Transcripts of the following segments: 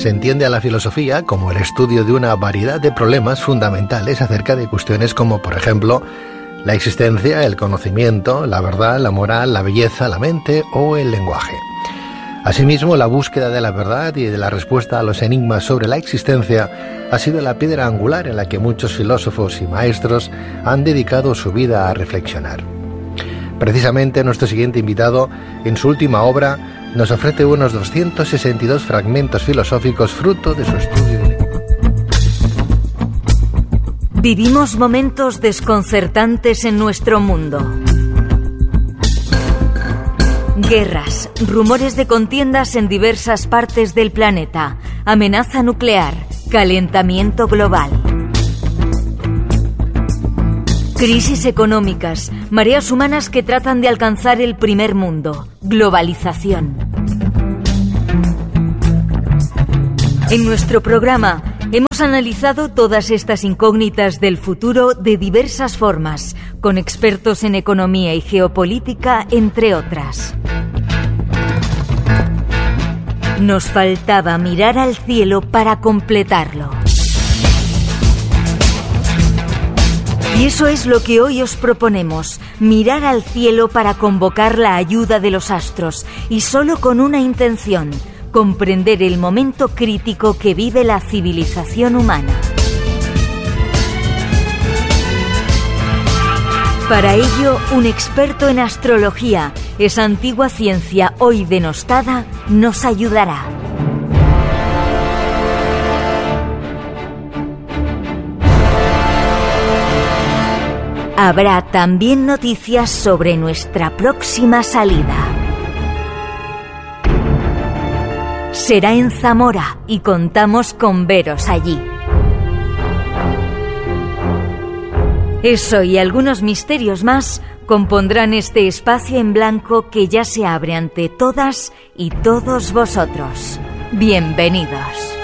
Se entiende a la filosofía como el estudio de una variedad de problemas fundamentales acerca de cuestiones como, por ejemplo, la existencia, el conocimiento, la verdad, la moral, la belleza, la mente o el lenguaje. Asimismo, la búsqueda de la verdad y de la respuesta a los enigmas sobre la existencia ha sido la piedra angular en la que muchos filósofos y maestros han dedicado su vida a reflexionar. Precisamente nuestro siguiente invitado, en su última obra, nos ofrece unos 262 fragmentos filosóficos fruto de su estudio. Vivimos momentos desconcertantes en nuestro mundo. Guerras, rumores de contiendas en diversas partes del planeta, amenaza nuclear, calentamiento global. Crisis económicas, mareas humanas que tratan de alcanzar el primer mundo, globalización. En nuestro programa hemos analizado todas estas incógnitas del futuro de diversas formas, con expertos en economía y geopolítica, entre otras. Nos faltaba mirar al cielo para completarlo. Y eso es lo que hoy os proponemos, mirar al cielo para convocar la ayuda de los astros, y solo con una intención: comprender el momento crítico que vive la civilización humana. Para ello, un experto en astrología, esa antigua ciencia hoy denostada, nos ayudará. Habrá también noticias sobre nuestra próxima salida. Será en Zamora y contamos con veros allí. Eso y algunos misterios más compondrán este espacio en blanco que ya se abre ante todas y todos vosotros. Bienvenidos.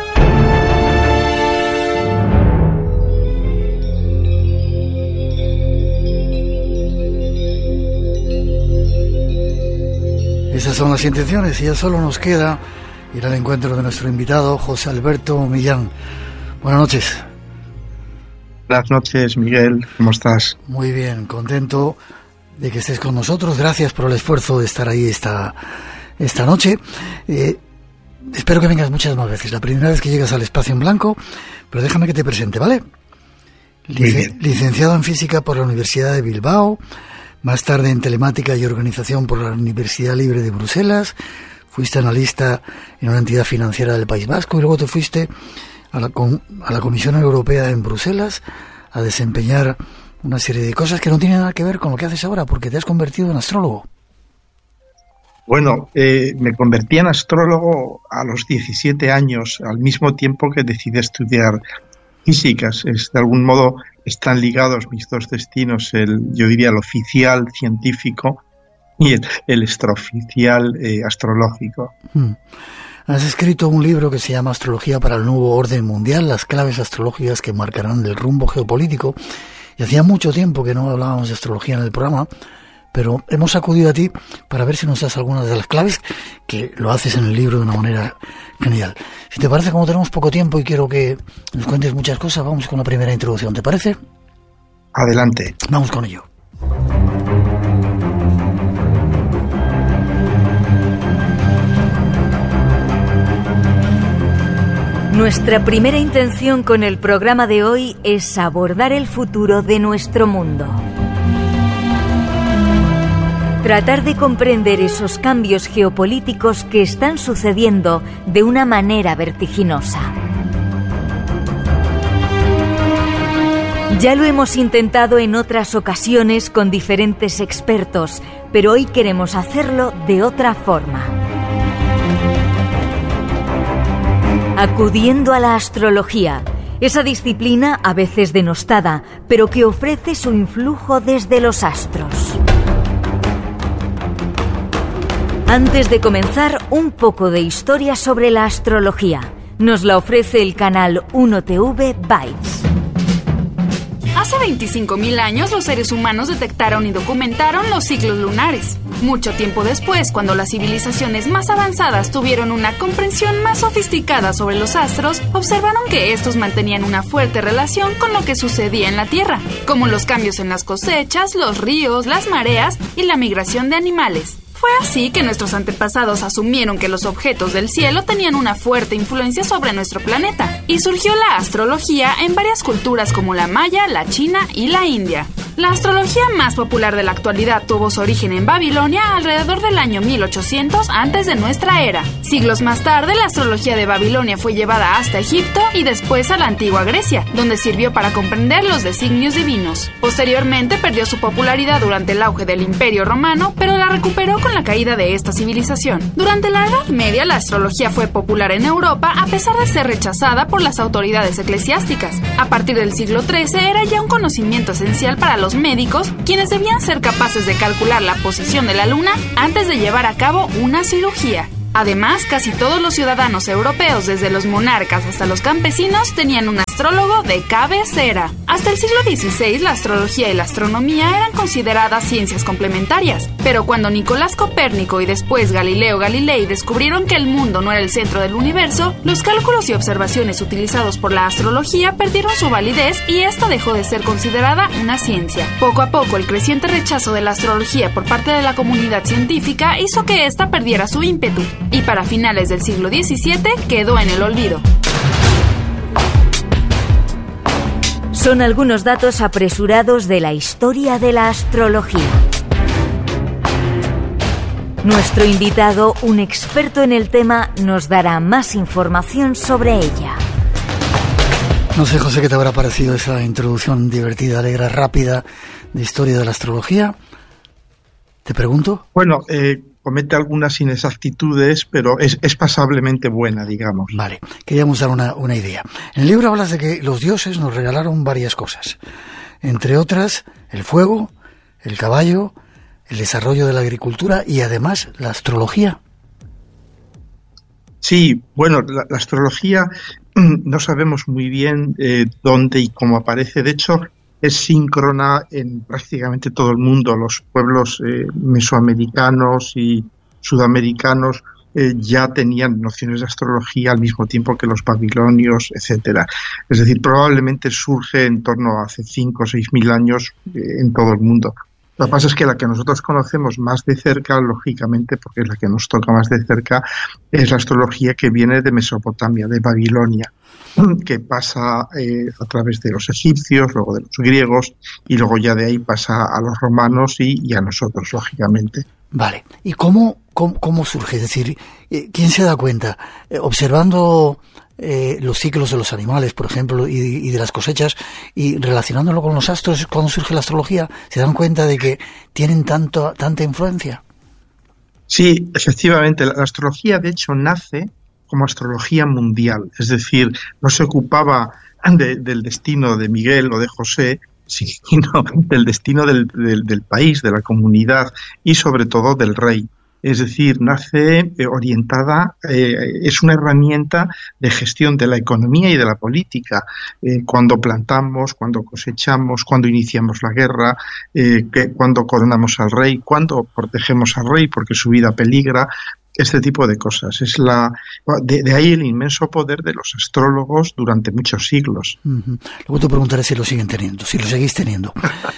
Esas son las intenciones y ya solo nos queda ir al encuentro de nuestro invitado, José Alberto Millán. Buenas noches. Buenas noches, Miguel. ¿Cómo estás? Muy bien, contento de que estés con nosotros. Gracias por el esfuerzo de estar ahí esta noche. Espero que vengas muchas más veces. La primera vez que llegas al espacio en blanco, pero déjame que te presente, ¿vale? Licenciado en Física por la Universidad de Bilbao, más tarde en Telemática y Organización por la Universidad Libre de Bruselas. Fuiste analista en una entidad financiera del País Vasco y luego te fuiste a la Comisión Europea en Bruselas a desempeñar una serie de cosas que no tienen nada que ver con lo que haces ahora, porque te has convertido en astrólogo. Bueno, me convertí en astrólogo a los 17 años, al mismo tiempo que decidí estudiar físicas. De algún modo están ligados mis dos destinos, yo diría el oficial científico y el extraoficial astrológico. Has escrito un libro que se llama Astrología para el Nuevo Orden Mundial, las claves astrológicas que marcarán el rumbo geopolítico. Y hacía mucho tiempo que no hablábamos de astrología en el programa, pero hemos acudido a ti para ver si nos das algunas de las claves, que lo haces en el libro de una manera genial. Si te parece, como tenemos poco tiempo y quiero que nos cuentes muchas cosas, vamos con la primera introducción. ¿Te parece? Adelante. Vamos con ello. Nuestra primera intención con el programa de hoy es abordar el futuro de nuestro mundo. Tratar de comprender esos cambios geopolíticos que están sucediendo de una manera vertiginosa. Ya lo hemos intentado en otras ocasiones con diferentes expertos, pero hoy queremos hacerlo de otra forma. Acudiendo a la astrología, esa disciplina a veces denostada, pero que ofrece su influjo desde los astros. Antes de comenzar, un poco de historia sobre la astrología. Nos la ofrece el canal 1TV Bytes. Hace 25.000 años los seres humanos detectaron y documentaron los ciclos lunares. Mucho tiempo después, cuando las civilizaciones más avanzadas tuvieron una comprensión más sofisticada sobre los astros, observaron que estos mantenían una fuerte relación con lo que sucedía en la Tierra, como los cambios en las cosechas, los ríos, las mareas y la migración de animales. Fue así que nuestros antepasados asumieron que los objetos del cielo tenían una fuerte influencia sobre nuestro planeta, y surgió la astrología en varias culturas como la maya, la china y la india. La astrología más popular de la actualidad tuvo su origen en Babilonia alrededor del año 1800 antes de nuestra era. Siglos más tarde, la astrología de Babilonia fue llevada hasta Egipto y después a la antigua Grecia, donde sirvió para comprender los designios divinos. Posteriormente perdió su popularidad durante el auge del Imperio Romano, pero la recuperó con la caída de esta civilización. Durante la Edad Media, la astrología fue popular en Europa a pesar de ser rechazada por las autoridades eclesiásticas. A partir del siglo XIII era ya un conocimiento esencial para los médicos, quienes debían ser capaces de calcular la posición de la luna antes de llevar a cabo una cirugía. Además, casi todos los ciudadanos europeos, desde los monarcas hasta los campesinos, tenían un astrólogo de cabecera. Hasta el siglo XVI, la astrología y la astronomía eran consideradas ciencias complementarias. Pero cuando Nicolás Copérnico y después Galileo Galilei descubrieron que el mundo no era el centro del universo, los cálculos y observaciones utilizados por la astrología perdieron su validez y esta dejó de ser considerada una ciencia. Poco a poco, el creciente rechazo de la astrología por parte de la comunidad científica hizo que ésta perdiera su ímpetu, y para finales del siglo XVII quedó en el olvido. Son algunos datos apresurados de la historia de la astrología. Nuestro invitado, un experto en el tema, nos dará más información sobre ella. No sé, José, qué te habrá parecido esa introducción divertida, alegre, rápida de historia de la astrología. ¿Te pregunto? Bueno, comete algunas inexactitudes, pero es pasablemente buena, digamos. Vale, queríamos dar una idea. En el libro hablas de que los dioses nos regalaron varias cosas, entre otras el fuego, el caballo, el desarrollo de la agricultura y además la astrología. Sí, bueno, la astrología no sabemos muy bien dónde y cómo aparece. De hecho, es síncrona en prácticamente todo el mundo. Los pueblos mesoamericanos y sudamericanos ya tenían nociones de astrología al mismo tiempo que los babilonios, etcétera. Es decir, probablemente surge en torno a hace 5 o 6 mil años en todo el mundo. Lo que pasa es que la que nosotros conocemos más de cerca, lógicamente, porque es la que nos toca más de cerca, es la astrología que viene de Mesopotamia, de Babilonia, que pasa a través de los egipcios, luego de los griegos, y luego ya de ahí pasa a los romanos y a nosotros, lógicamente. Vale. ¿Y cómo surge? Es decir, ¿quién se da cuenta? Observando los ciclos de los animales, por ejemplo, y de las cosechas, y relacionándolo con los astros, cuando surge la astrología, ¿se dan cuenta de que tienen tanta influencia? Sí, efectivamente. La astrología, de hecho, nace como astrología mundial. Es decir, no se ocupaba del destino de Miguel o de José, sino del destino del país, de la comunidad y sobre todo del rey. Es decir, nace orientada, es una herramienta de gestión de la economía y de la política. Cuando plantamos, cuando cosechamos, cuando iniciamos la guerra, cuando coronamos al rey, cuando protegemos al rey porque su vida peligra. Este tipo de cosas. De ahí el inmenso poder de los astrólogos durante muchos siglos. Uh-huh. Luego te preguntaré si lo siguen teniendo, si lo seguís teniendo.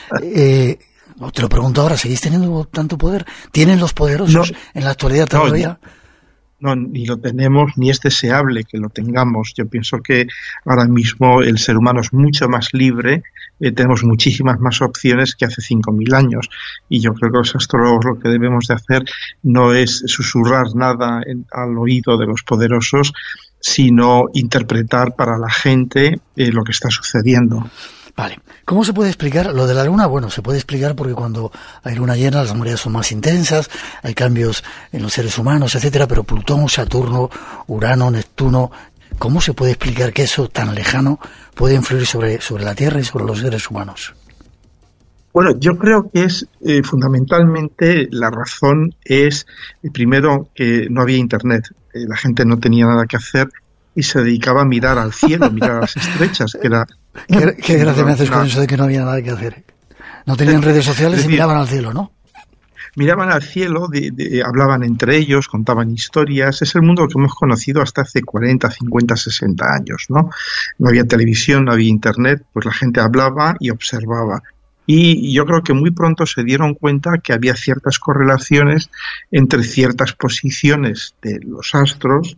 Te lo pregunto ahora, ¿seguís teniendo tanto poder? ¿Tienen los poderosos en la actualidad todavía? No, ni lo tenemos, ni es deseable que lo tengamos. Yo pienso que ahora mismo el ser humano es mucho más libre, tenemos muchísimas más opciones que hace 5.000 años. Y yo creo que los astrólogos lo que debemos de hacer no es susurrar nada al oído de los poderosos, sino interpretar para la gente lo que está sucediendo. Vale. ¿Cómo se puede explicar lo de la luna? Bueno, se puede explicar porque cuando hay luna llena las mareas son más intensas, hay cambios en los seres humanos, etcétera, pero Plutón, Saturno, Urano, Neptuno, ¿cómo se puede explicar que eso tan lejano puede influir sobre la Tierra y sobre los seres humanos? Bueno, yo creo que es fundamentalmente la razón es, primero, que no había Internet, la gente no tenía nada que hacer y se dedicaba a mirar al cielo, mirar a las estrellas, que era... ¿Qué gracia me haces con eso de que no había nada que hacer? No tenían redes sociales y miraban al cielo, ¿no? miraban al cielo, hablaban entre ellos, contaban historias. Es el mundo que hemos conocido hasta hace 40, 50, 60 años, ¿no? No había televisión, no había internet, pues la gente hablaba y observaba. Y yo creo que muy pronto se dieron cuenta que había ciertas correlaciones entre ciertas posiciones de los astros,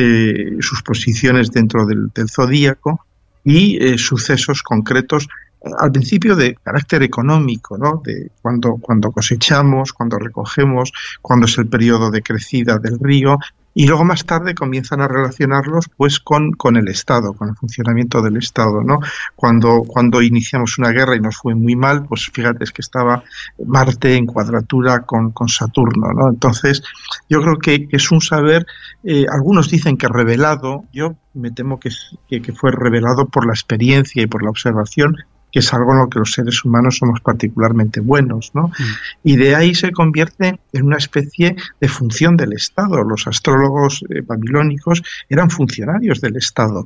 sus posiciones dentro del zodíaco y sucesos concretos, al principio de carácter económico, ¿no? De cuando cosechamos, cuando recogemos, cuando es el periodo de crecida del río, y luego más tarde comienzan a relacionarlos pues con el Estado, con el funcionamiento del Estado, ¿no? Cuando iniciamos una guerra y nos fue muy mal, pues fíjate, es que estaba Marte en cuadratura con Saturno, ¿no? Entonces, yo creo que es un saber, algunos dicen que revelado, yo me temo que fue revelado por la experiencia y por la observación, que es algo en lo que los seres humanos somos particularmente buenos, ¿no? Y de ahí se convierte en una especie de función del Estado. Los astrólogos babilónicos eran funcionarios del Estado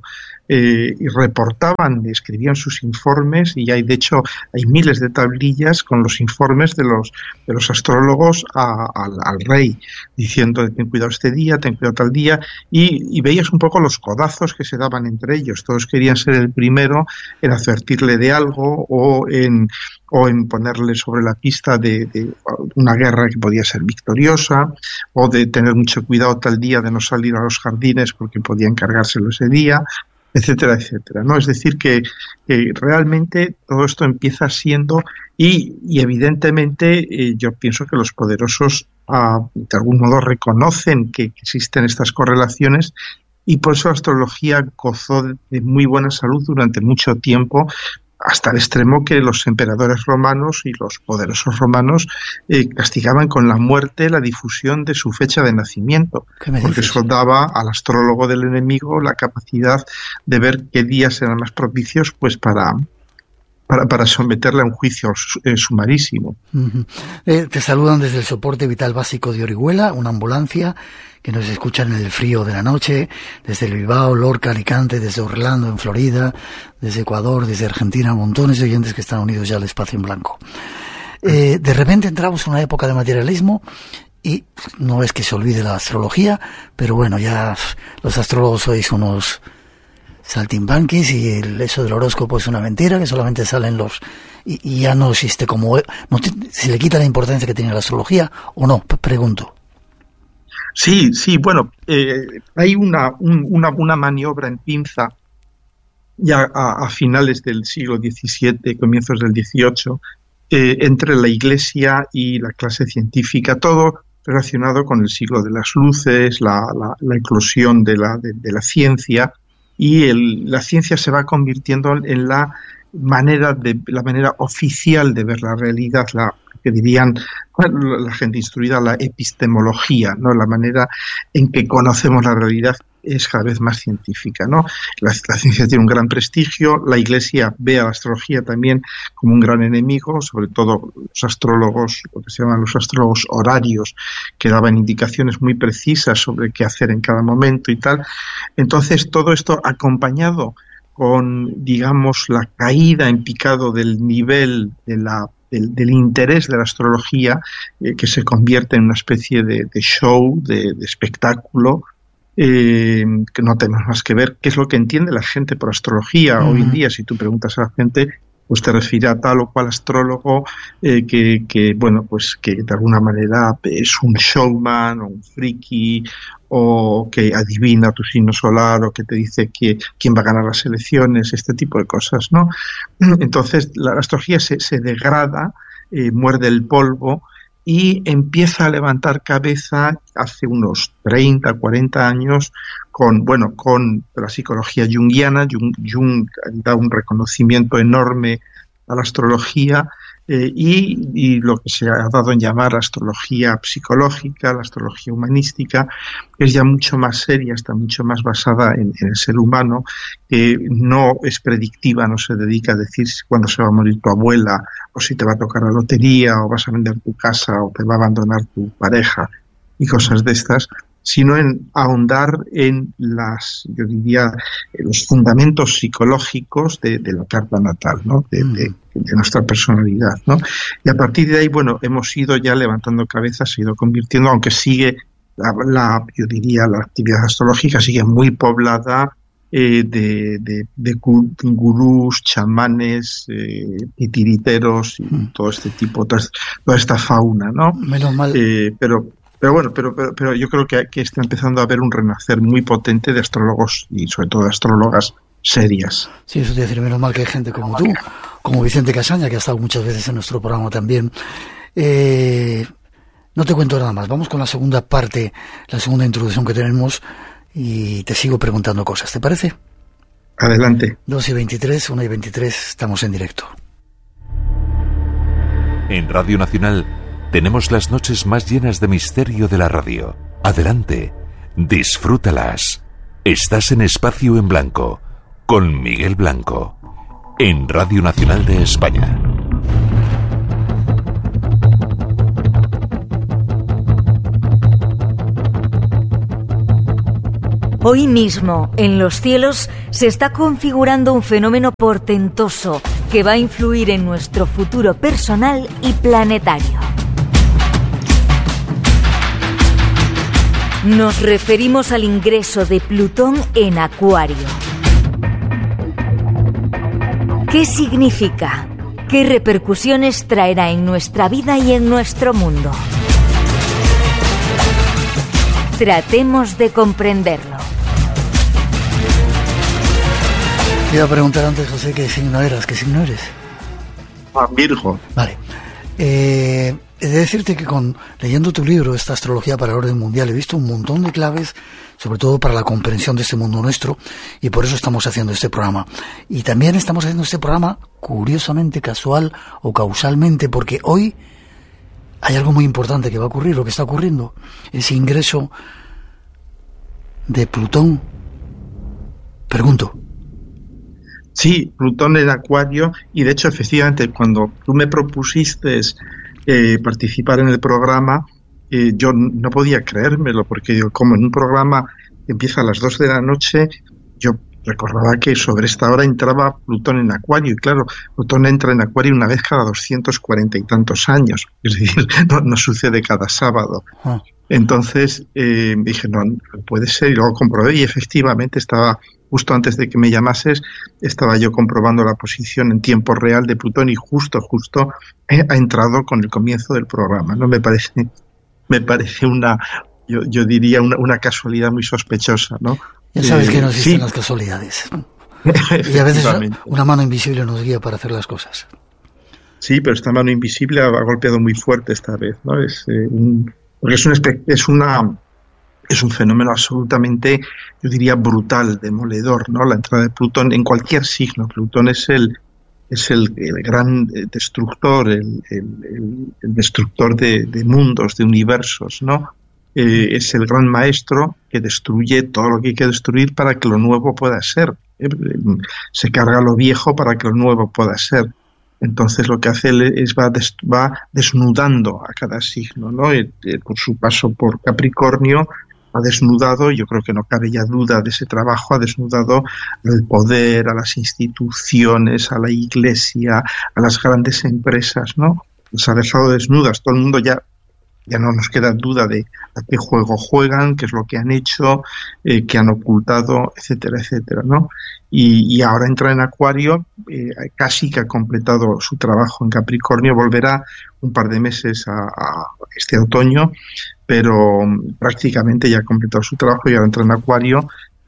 y reportaban, escribían sus informes, y de hecho hay miles de tablillas con los informes de los astrólogos al rey, diciendo ten cuidado este día, ten cuidado tal día, y veías un poco los codazos que se daban entre ellos. Todos querían ser el primero en advertirle de algo o en ponerle sobre la pista de una guerra que podía ser victoriosa, o de tener mucho cuidado tal día de no salir a los jardines porque podían cargárselo ese día, etcétera, etcétera, ¿no? Es decir, que realmente todo esto empieza siendo, y evidentemente yo pienso que los poderosos de algún modo reconocen que existen estas correlaciones, y por eso la astrología gozó de muy buena salud durante mucho tiempo, hasta el extremo que los emperadores romanos y los poderosos romanos castigaban con la muerte la difusión de su fecha de nacimiento, porque eso daba al astrólogo del enemigo la capacidad de ver qué días eran más propicios pues para someterle a un juicio sumarísimo. Te saludan desde el soporte vital básico de Orihuela, una ambulancia que nos escuchan en el frío de la noche, desde el Bilbao, Lorca, Alicante, desde Orlando, en Florida, desde Ecuador, desde Argentina, montones de oyentes que están unidos ya al espacio en blanco. De repente entramos en una época de materialismo, y no es que se olvide la astrología, pero bueno, ya los astrólogos sois unos saltimbanquis, y eso del horóscopo es una mentira, que solamente salen y ya no existe como... ¿Se le quita la importancia que tiene la astrología o no? Pregunto. Sí, bueno, hay una maniobra en pinza ya a finales del siglo XVII, comienzos del XVIII, entre la Iglesia y la clase científica, todo relacionado con el siglo de las luces, la eclosión de la ciencia, y la ciencia se va convirtiendo en la manera oficial de ver la realidad, que dirían la gente instruida, la epistemología, ¿no? La manera en que conocemos la realidad es cada vez más científica, ¿no? La ciencia tiene un gran prestigio, la Iglesia ve a la astrología también como un gran enemigo, sobre todo los astrólogos, lo que se llaman los astrólogos horarios, que daban indicaciones muy precisas sobre qué hacer en cada momento y tal. Entonces, todo esto acompañado con, digamos, la caída en picado del nivel del interés de la astrología, que se convierte en una especie de show, de espectáculo, que no tenemos más que ver qué es lo que entiende la gente por astrología. Hoy en día, si tú preguntas a la gente, pues te refiere a tal o cual astrólogo que bueno, pues que de alguna manera es un showman o un friki, o que adivina tu signo solar, o que te dice quién va a ganar las elecciones, este tipo de cosas, ¿no? Entonces la astrología se degrada, muerde el polvo, y empieza a levantar cabeza hace unos 30, 40 años con la psicología junguiana. Jung da un reconocimiento enorme a la astrología, y lo que se ha dado en llamar la astrología psicológica, la astrología humanística, que es ya mucho más seria, está mucho más basada en el ser humano, que no es predictiva, no se dedica a decir cuándo se va a morir tu abuela, o si te va a tocar la lotería, o vas a vender tu casa, o te va a abandonar tu pareja, y cosas de estas, sino en ahondar en yo diría, los fundamentos psicológicos de la carta natal, ¿no? De nuestra personalidad, ¿no? Y a partir de ahí, bueno, hemos ido ya levantando cabezas, se ha ido convirtiendo, aunque sigue yo diría, la actividad astrológica sigue muy poblada de gurús, chamanes, titiriteros y todo este tipo, toda esta fauna, ¿no? Menos mal. Pero yo creo que está empezando a haber un renacer muy potente de astrólogos y sobre todo de astrólogas serias. Sí, eso te iba a decir, menos mal que hay gente como tú, como Vicente Casaña, que ha estado muchas veces en nuestro programa también. No te cuento nada más, vamos con la segunda parte, la segunda introducción que tenemos, y te sigo preguntando cosas, ¿te parece? Adelante. 2:23, 1:23, estamos en directo. En Radio Nacional tenemos las noches más llenas de misterio de la radio. Adelante, disfrútalas. Estás en Espacio en Blanco, con Miguel Blanco, en Radio Nacional de España. Hoy mismo, en los cielos, se está configurando un fenómeno portentoso que va a influir en nuestro futuro personal y planetario. Nos referimos al ingreso de Plutón en Acuario. ¿Qué significa? ¿Qué repercusiones traerá en nuestra vida y en nuestro mundo? Tratemos de comprenderlo. Te iba a preguntar antes, José, ¿qué signo eras? ¿Qué signo eres? Virgo. Vale. He de decirte que leyendo tu libro, esta astrología para el orden mundial, he visto un montón de claves, sobre todo para la comprensión de este mundo nuestro, y por eso estamos haciendo este programa. Y también estamos haciendo este programa, curiosamente, casual o causalmente, porque hoy hay algo muy importante que va a ocurrir, lo que está ocurriendo, ese ingreso de Plutón. Pregunto. Sí, Plutón en Acuario, y de hecho, efectivamente, cuando tú me propusiste participar en el programa, yo no podía creérmelo, porque digo, como en un programa que empieza a las 2 de la noche, yo recordaba que sobre esta hora entraba Plutón en Acuario, y claro, Plutón entra en Acuario una vez cada 240 y tantos años, es decir, no sucede cada sábado. Entonces dije, no puede ser, y luego comprobé, y efectivamente estaba, justo antes de que me llamases, estaba yo comprobando la posición en tiempo real de Plutón, y justo ha entrado con el comienzo del programa, ¿no? Me parece una, yo diría una casualidad muy sospechosa, ¿no? Ya sabes que no existen las casualidades. Y a veces una mano invisible nos guía para hacer las cosas. Sí, pero esta mano invisible ha golpeado muy fuerte esta vez, ¿no? Porque es un fenómeno absolutamente, yo diría, brutal, demoledor, ¿no? La entrada de Plutón en cualquier signo. Plutón es el gran destructor, el destructor de mundos, de universos, ¿no? Es el gran maestro que destruye todo lo que hay que destruir para que lo nuevo pueda ser. Se carga lo viejo para que lo nuevo pueda ser. Entonces lo que hace es va desnudando a cada signo, ¿no? Por su paso por Capricornio ha desnudado, yo creo que no cabe ya duda de ese trabajo, ha desnudado al poder, a las instituciones, a la iglesia, a las grandes empresas, ¿no? Los ha dejado desnudas, todo el mundo ya no nos queda duda de a qué juego juegan, qué es lo que han hecho, qué han ocultado, etcétera, etcétera, ¿no? Y ahora entra en Acuario, casi que ha completado su trabajo en Capricornio, volverá un par de meses a este otoño, pero prácticamente ya ha completado su trabajo y ahora entra en Acuario.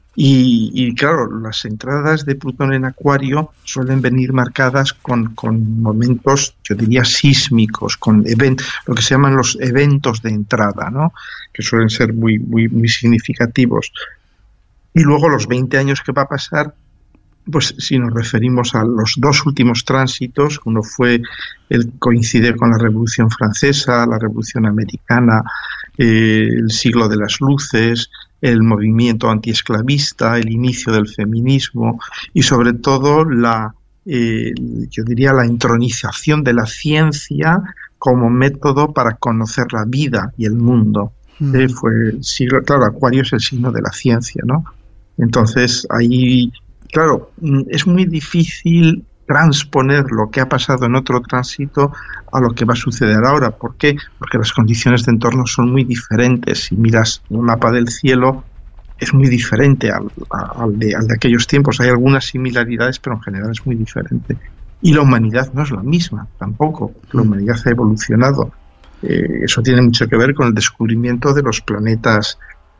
Y claro, las entradas de Plutón en Acuario suelen venir marcadas con momentos, yo diría, sísmicos, con lo que se llaman los eventos de entrada, ¿no? Que suelen ser muy, muy, muy significativos. Y luego los 20 años que va a pasar, pues si nos referimos a los dos últimos tránsitos, uno coincide con la Revolución Francesa, la Revolución Americana, el siglo de las luces, el movimiento antiesclavista, el inicio del feminismo y sobre todo yo diría la entronización de la ciencia como método para conocer la vida y el mundo. Claro, Acuario es el signo de la ciencia, ¿no? Entonces, ahí, claro, es muy difícil transponer lo que ha pasado en otro tránsito a lo que va a suceder ahora. ¿Por qué? Porque las condiciones de entorno son muy diferentes. Si miras un mapa del cielo, es muy diferente al de aquellos tiempos. Hay algunas similaridades, pero en general es muy diferente. Y la humanidad no es la misma, tampoco. La humanidad ha evolucionado. Eso tiene mucho que ver con el descubrimiento de los planetas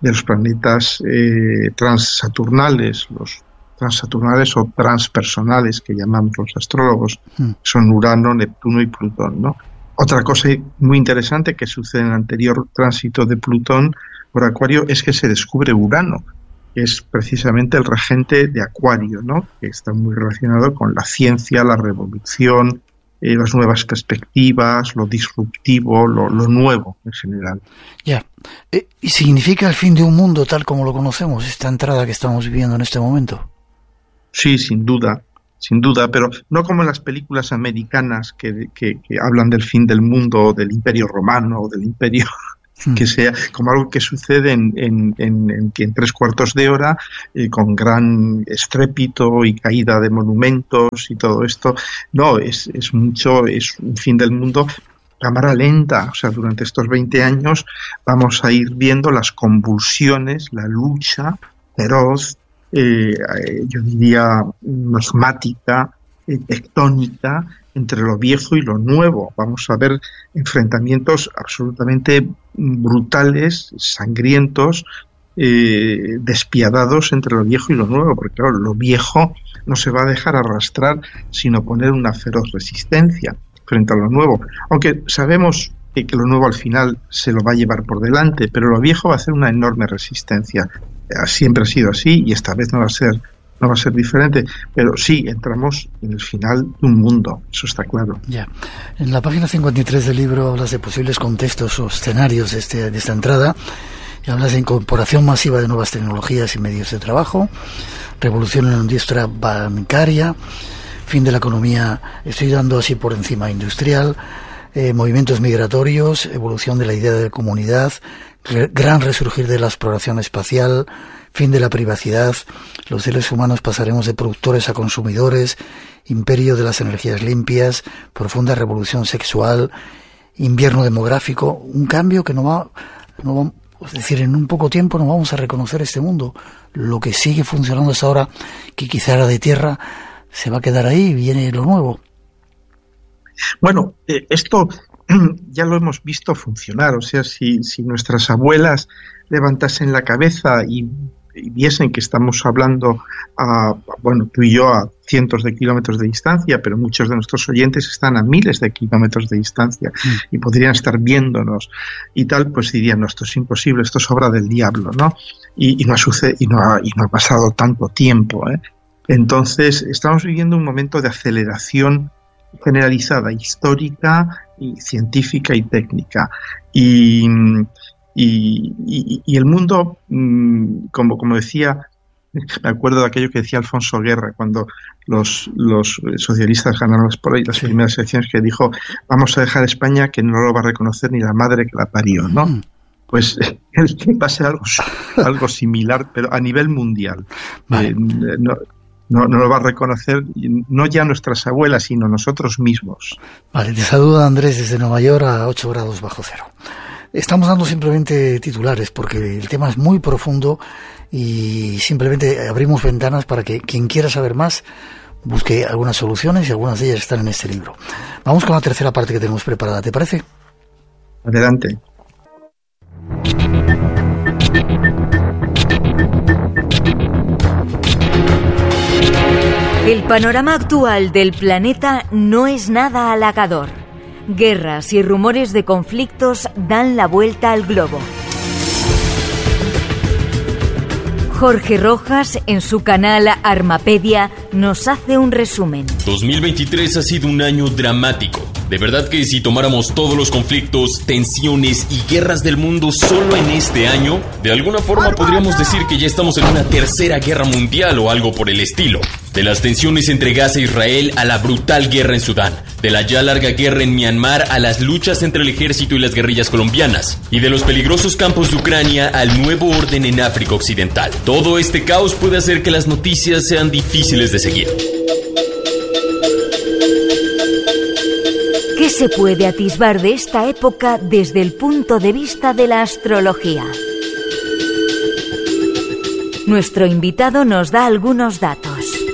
transaturnales, los transaturnales o transpersonales que llamamos los astrólogos, son Urano, Neptuno y Plutón, ¿no? Otra cosa muy interesante que sucede en el anterior tránsito de Plutón por Acuario es que se descubre Urano, que es precisamente el regente de Acuario, ¿no? Que está muy relacionado con la ciencia, la revolución, las nuevas perspectivas, lo disruptivo, lo nuevo en general. Ya. ¿Y significa el fin de un mundo tal como lo conocemos, esta entrada que estamos viviendo en este momento? Sí, sin duda, pero no como en las películas americanas que hablan del fin del mundo, del Imperio Romano o del Imperio que sea, como algo que sucede en 3/4 de hora, con gran estrépito y caída de monumentos y todo esto. No, es un fin del mundo cámara lenta. O sea, durante estos 20 años vamos a ir viendo las convulsiones, la lucha feroz, yo diría magmática, tectónica, entre lo viejo y lo nuevo. Vamos a ver enfrentamientos absolutamente brutales, sangrientos, despiadados entre lo viejo y lo nuevo, porque claro, lo viejo no se va a dejar arrastrar sin oponer una feroz resistencia frente a lo nuevo. Aunque sabemos que lo nuevo al final se lo va a llevar por delante, pero lo viejo va a hacer una enorme resistencia. Siempre ha sido así y esta vez no va a ser diferente, pero sí, entramos en el final de un mundo, eso está claro. Ya. En la página 53 del libro hablas de posibles contextos o escenarios de esta entrada, y hablas de incorporación masiva de nuevas tecnologías y medios de trabajo, revolución en la industria bancaria, fin de la economía, estoy dando así por encima, industrial, movimientos migratorios, evolución de la idea de comunidad, gran resurgir de la exploración espacial, fin de la privacidad, los seres humanos pasaremos de productores a consumidores, imperio de las energías limpias, profunda revolución sexual, invierno demográfico, un cambio que es decir, en un poco tiempo no vamos a reconocer este mundo. Lo que sigue funcionando hasta ahora, que quizá era de tierra, se va a quedar ahí, viene lo nuevo. Bueno, esto ya lo hemos visto funcionar. O sea, si nuestras abuelas levantasen la cabeza y viesen que estamos hablando tú y yo a cientos de kilómetros de distancia, pero muchos de nuestros oyentes están a miles de kilómetros de distancia y podrían estar viéndonos y tal, pues dirían, no, esto es imposible, esto es obra del diablo, ¿no? Y no ha pasado tanto tiempo, ¿eh? Entonces estamos viviendo un momento de aceleración generalizada, histórica y científica y técnica, y el mundo, como decía, me acuerdo de aquello que decía Alfonso Guerra cuando los socialistas ganaron las primeras elecciones, que dijo, vamos a dejar España que no lo va a reconocer ni la madre que la parió, ¿no? Pues va a ser algo similar, pero a nivel mundial. Vale. No lo va a reconocer, no ya nuestras abuelas, sino nosotros mismos. Vale, te saluda Andrés desde Nueva York a 8 grados bajo cero. Estamos dando simplemente titulares porque el tema es muy profundo y simplemente abrimos ventanas para que quien quiera saber más busque algunas soluciones y algunas de ellas están en este libro. Vamos con la tercera parte que tenemos preparada, ¿te parece? Adelante. El panorama actual del planeta no es nada halagador. Guerras y rumores de conflictos dan la vuelta al globo. Jorge Rojas, en su canal Armapedia, nos hace un resumen. 2023 ha sido un año dramático. De verdad que si tomáramos todos los conflictos, tensiones y guerras del mundo solo en este año, de alguna forma podríamos decir que ya estamos en una tercera guerra mundial o algo por el estilo. De las tensiones entre Gaza e Israel a la brutal guerra en Sudán, de la ya larga guerra en Myanmar a las luchas entre el ejército y las guerrillas colombianas, y de los peligrosos campos de Ucrania al nuevo orden en África Occidental. Todo este caos puede hacer que las noticias sean difíciles de seguir. ¿Qué se puede atisbar de esta época desde el punto de vista de la astrología? Nuestro invitado nos da algunos datos.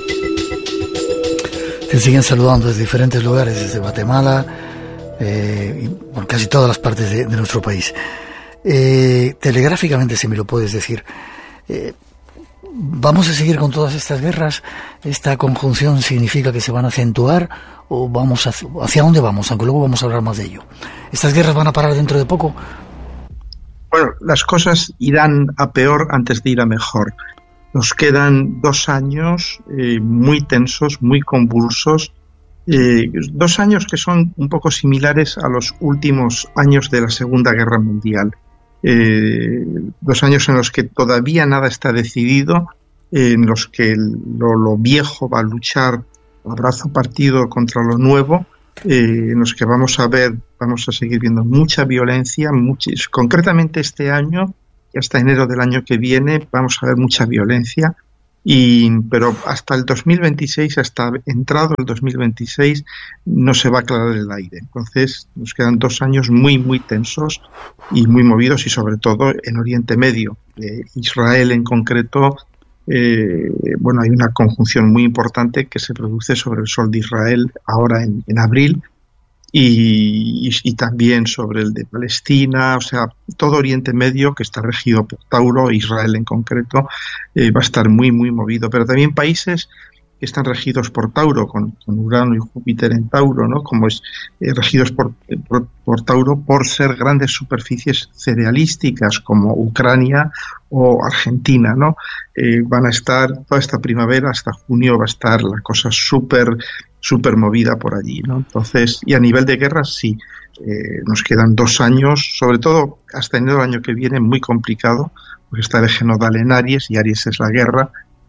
Se siguen saludando desde diferentes lugares, desde Guatemala, y bueno, casi todas las partes de nuestro país. Telegráficamente, si me lo puedes decir, ¿vamos a seguir con todas estas guerras? ¿Esta conjunción significa que se van a acentuar? ¿O vamos hacia dónde vamos? Aunque luego vamos a hablar más de ello. ¿Estas guerras van a parar dentro de poco? Bueno, las cosas irán a peor antes de ir a mejor. Nos quedan 2 años muy tensos, muy convulsos, 2 años que son un poco similares a los últimos años de la Segunda Guerra Mundial. 2 años en los que todavía nada está decidido, en los que lo viejo va a luchar a brazo partido contra lo nuevo, en los que vamos a seguir viendo mucha violencia, concretamente este año. Hasta enero del año que viene vamos a ver mucha violencia, pero hasta el 2026, hasta entrado el 2026, no se va a aclarar el aire. Entonces nos quedan 2 años muy, muy tensos y muy movidos, y sobre todo en Oriente Medio. Israel en concreto, hay una conjunción muy importante que se produce sobre el sol de Israel ahora en abril, y también sobre el de Palestina, o sea, todo Oriente Medio, que está regido por Tauro, Israel en concreto, va a estar muy, muy movido. Pero también países que están regidos por Tauro, con Urano y Júpiter en Tauro, ¿no? Como regidos por Tauro por ser grandes superficies cerealísticas, como Ucrania o Argentina, ¿no? Van a estar toda esta primavera, hasta junio va a estar la cosa súper movida por allí, ¿no? Entonces, y a nivel de guerras, sí, nos quedan 2 años, sobre todo hasta enero del año que viene, muy complicado, porque está el eje nodal en Aries, y Aries es la guerra,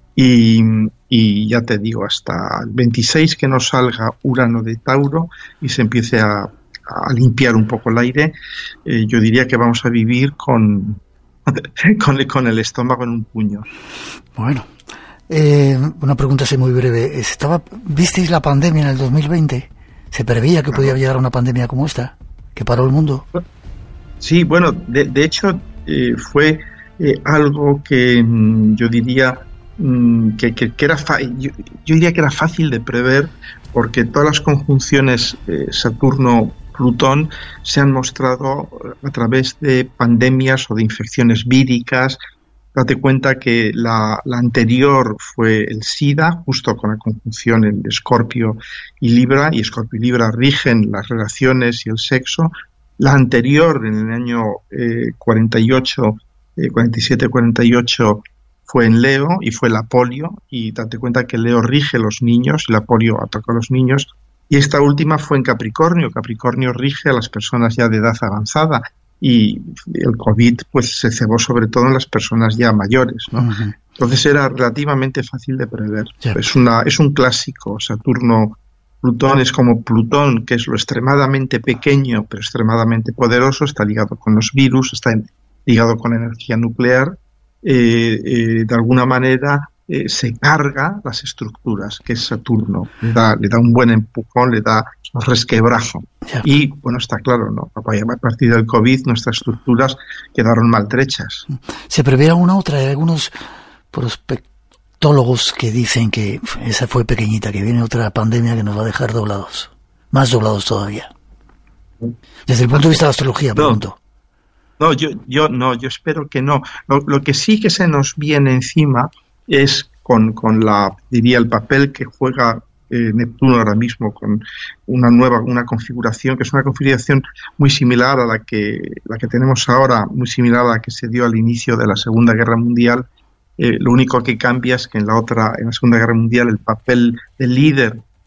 y ya te digo, hasta el 26 que no salga Urano de Tauro y se empiece a limpiar un poco el aire, yo diría que vamos a vivir con el estómago en un puño. Bueno, una pregunta así muy breve. ¿Visteis la pandemia en el 2020? ¿Se preveía que podía llegar una pandemia como esta, que paró el mundo? Sí, bueno, de hecho fue algo que yo diría que era yo diría que era fácil de prever, porque todas las conjunciones Saturno-Plutón se han mostrado a través de pandemias o de infecciones víricas. Date cuenta que la anterior fue el SIDA, justo con la conjunción en Escorpio y Libra, y Escorpio y Libra rigen las relaciones y el sexo. La anterior, en el año 47-48, fue en Leo y fue la polio, y date cuenta que Leo rige los niños, la polio ataca a los niños, y esta última fue en Capricornio. Capricornio rige a las personas ya de edad avanzada, y el COVID pues se cebó sobre todo en las personas ya mayores, ¿no? Uh-huh. Entonces era relativamente fácil de prever. Yeah. Es un clásico. Saturno-Plutón es como Plutón, que es lo extremadamente pequeño pero extremadamente poderoso, está ligado con los virus, está ligado con energía nuclear. De alguna manera se carga las estructuras, que es Saturno, le da un buen empujón, le da un resquebrajo. Yeah. Y bueno, está claro, ¿no? A partir del COVID nuestras estructuras quedaron maltrechas. Se prevé alguna otra, hay algunos prospectólogos que dicen que esa fue pequeñita, que viene otra pandemia que nos va a dejar doblados, más doblados todavía. Desde el punto de vista de la astrología, pregunto. No, yo espero que no. Lo que sí que se nos viene encima es con el papel que juega Neptuno ahora mismo, con una configuración que es una configuración muy similar a la que tenemos ahora, muy similar a la que se dio al inicio de la Segunda Guerra Mundial. Lo único que cambia es que en la Segunda Guerra Mundial el papel del líder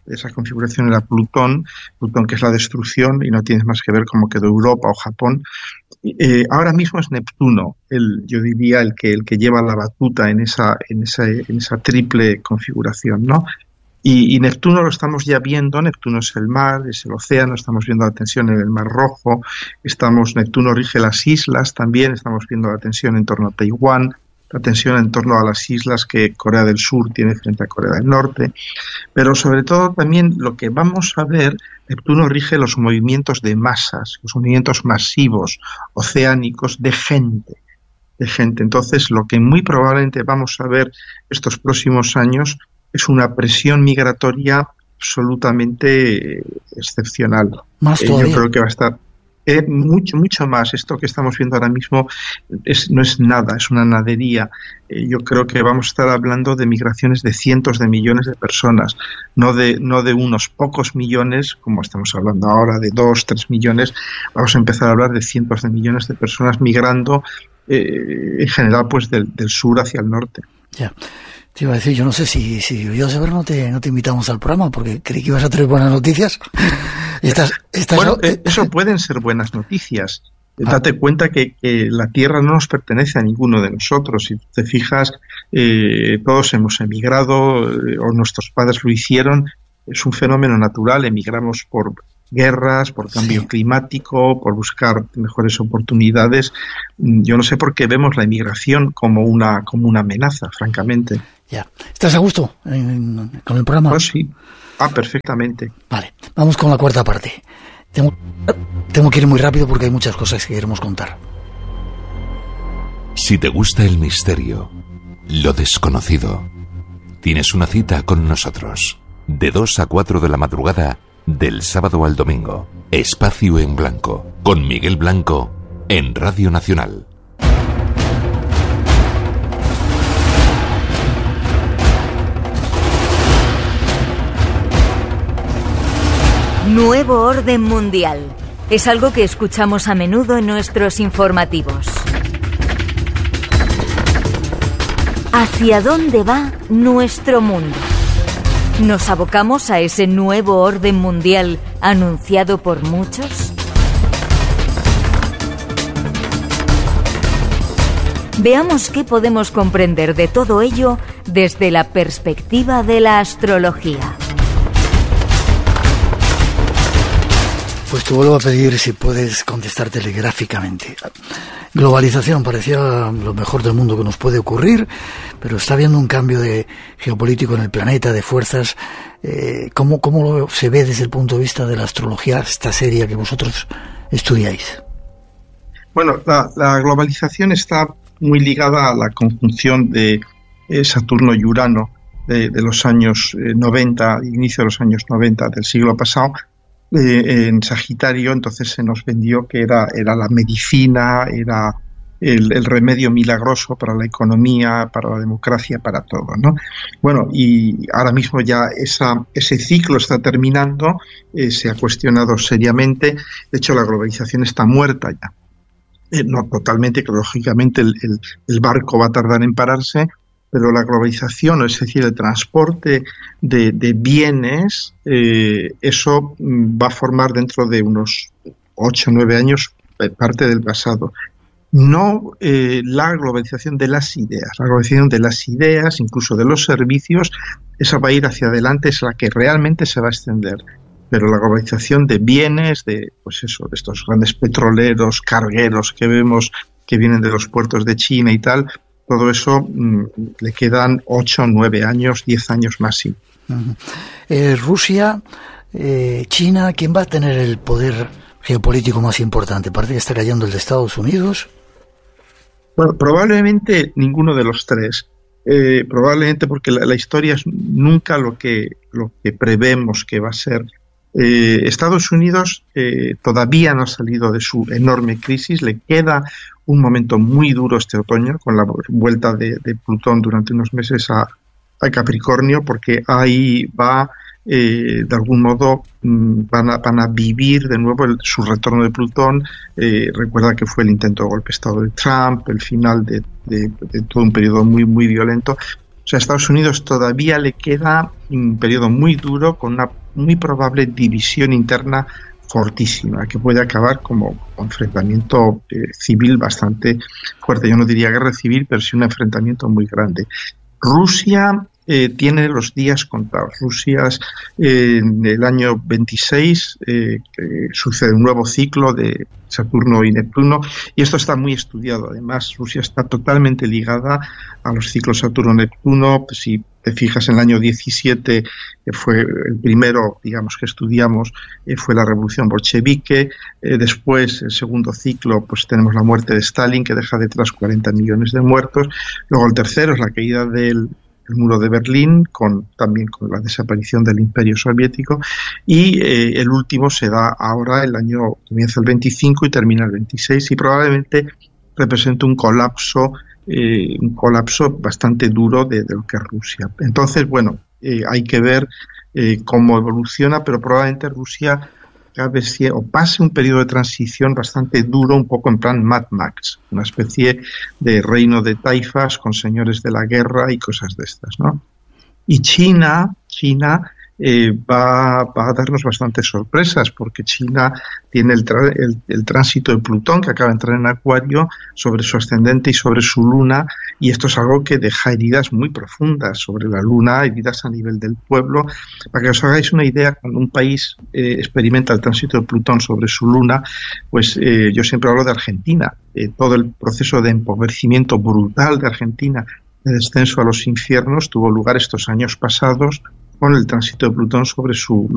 esa configuración era Plutón, que es la destrucción, y no tienes más que ver cómo quedó Europa o Japón. Ahora mismo es Neptuno, yo diría el que lleva la batuta en esa triple configuración, ¿no? Y Neptuno lo estamos ya viendo. Neptuno es el mar, es el océano, estamos viendo la tensión en el Mar Rojo, Neptuno rige las islas también, estamos viendo la tensión en torno a Taiwán, la tensión en torno a las islas que Corea del Sur tiene frente a Corea del Norte, pero sobre todo también lo que vamos a ver, Neptuno rige los movimientos de masas, los movimientos masivos, oceánicos, de gente. Entonces, lo que muy probablemente vamos a ver estos próximos años es una presión migratoria absolutamente excepcional. Más todavía. Yo creo que va a estar mucho más. Esto que estamos viendo ahora mismo no es nada, es una nadería. Yo creo que vamos a estar hablando de migraciones de cientos de millones de personas, no de unos pocos millones, como estamos hablando ahora, de 2, 3 millones. Vamos a empezar a hablar de cientos de millones de personas migrando, en general, pues del sur hacia el norte. Ya. Te iba a decir, yo no sé si yo saber no te invitamos al programa porque creí que ibas a traer buenas noticias. Bueno, eso pueden ser buenas noticias. Date cuenta que la Tierra no nos pertenece a ninguno de nosotros. Si te fijas, todos hemos emigrado, o nuestros padres lo hicieron. Es un fenómeno natural. Emigramos por guerras, por cambio climático, por buscar mejores oportunidades. Yo no sé por qué vemos la emigración como una amenaza, francamente. Ya. ¿Estás a gusto con el programa? Pues sí. Perfectamente. Vale, vamos con la cuarta parte. Tengo que ir muy rápido porque hay muchas cosas que queremos contar. Si te gusta el misterio, lo desconocido, tienes una cita con nosotros. De 2 a 4 de la madrugada, del sábado al domingo. Espacio en Blanco, con Miguel Blanco, en Radio Nacional. Nuevo orden mundial. Es algo que escuchamos a menudo en nuestros informativos. ¿Hacia dónde va nuestro mundo? ¿Nos abocamos a ese nuevo orden mundial anunciado por muchos? Veamos qué podemos comprender de todo ello desde la perspectiva de la astrología. Pues te vuelvo a pedir si puedes contestar telegráficamente. Globalización parecía lo mejor del mundo que nos puede ocurrir, pero está habiendo un cambio geopolítico en el planeta, de fuerzas. ¿Cómo se ve desde el punto de vista de la astrología esta serie que vosotros estudiáis? Bueno, la globalización está muy ligada a la conjunción de Saturno y Urano de los años 90, inicio de los años 90 del siglo pasado, en Sagitario. Entonces se nos vendió que era la medicina, era el remedio milagroso para la economía, para la democracia, para todo, ¿no? Bueno, y ahora mismo ya ese ciclo está terminando, se ha cuestionado seriamente. De hecho, la globalización está muerta ya. No totalmente, que lógicamente el barco va a tardar en pararse, pero la globalización, es decir, el transporte de bienes, eso va a formar dentro de unos 8 o 9 años parte del pasado. No la globalización de las ideas. La globalización de las ideas, incluso de los servicios, esa va a ir hacia adelante, es la que realmente se va a extender. Pero la globalización de bienes, de estos grandes petroleros, cargueros que vemos que vienen de los puertos de China y tal, todo eso le quedan 8, 9 años, 10 años más, sí. Rusia, China, ¿quién va a tener el poder geopolítico más importante? Parece que está cayendo el de Estados Unidos. Bueno, probablemente ninguno de los tres. Probablemente porque la historia es nunca lo que prevemos que va a ser. Estados Unidos todavía no ha salido de su enorme crisis, le queda un momento muy duro este otoño con la vuelta de Plutón durante unos meses a Capricornio, porque ahí va, de algún modo, van a vivir de nuevo su retorno de Plutón. Recuerda que fue el intento de golpe de Estado de Trump, el final de todo un periodo muy, muy violento. O sea, a Estados Unidos todavía le queda un periodo muy duro con una muy probable división interna fortísima, que puede acabar como enfrentamiento civil bastante fuerte. Yo no diría guerra civil, pero sí un enfrentamiento muy grande. Rusia tiene los días contados. Rusia, en el año 26, sucede un nuevo ciclo de Saturno y Neptuno, y esto está muy estudiado. Además, Rusia está totalmente ligada a los ciclos Saturno-Neptuno. Pues, si te fijas, en el año 17 fue el primero, digamos, que estudiamos, fue la revolución bolchevique. Después, el segundo ciclo, pues tenemos la muerte de Stalin, que deja detrás 40 millones de muertos. Luego el tercero es la caída del muro de Berlín, también con la desaparición del Imperio Soviético, y el último se da ahora, comienza el 25 y termina el 26, y probablemente representa un colapso bastante duro de lo que es Rusia. Entonces, bueno, hay que ver cómo evoluciona, pero probablemente Rusia pase un periodo de transición bastante duro, un poco en plan Mad Max, una especie de reino de taifas con señores de la guerra y cosas de estas, ¿no? Y China va a darnos bastantes sorpresas, porque China tiene el tránsito de Plutón, que acaba de entrar en Acuario, sobre su ascendente y sobre su luna, y esto es algo que deja heridas muy profundas sobre la luna, heridas a nivel del pueblo. Para que os hagáis una idea, cuando un país experimenta el tránsito de Plutón sobre su luna, pues yo siempre hablo de Argentina. Todo el proceso de empobrecimiento brutal de Argentina, de descenso a los infiernos, tuvo lugar estos años pasados con el tránsito de Plutón sobre su